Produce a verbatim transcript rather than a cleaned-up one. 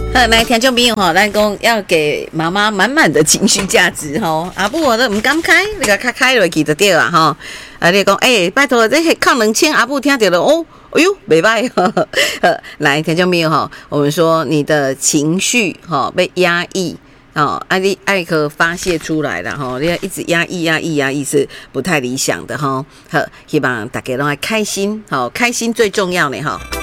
好，来听众朋友吼，咱讲要给妈妈满满的情绪价值吼。啊，不，我都唔敢开，那个开开落去就对了吼。啊，你讲，哎、欸，拜托，这抗两千，阿布听到了哦，哎呦，袂歹呵。来，听众朋友吼，我们说你的情绪吼被压抑。哦，啊你爱可发泄出来了吼，你要一直压抑压抑压抑是不太理想的吼。好，希望大家拢爱开心，好，开心最重要呢吼。